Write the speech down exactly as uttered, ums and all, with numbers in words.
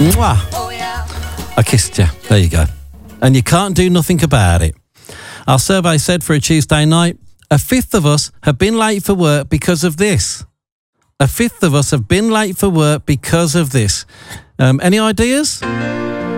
Mwah. Oh, yeah. I kissed you. There you go. And you can't do nothing about it. Our survey said for a Tuesday night, a fifth of us have been late for work because of this. A fifth of us have been late for work because of this. Um, any ideas?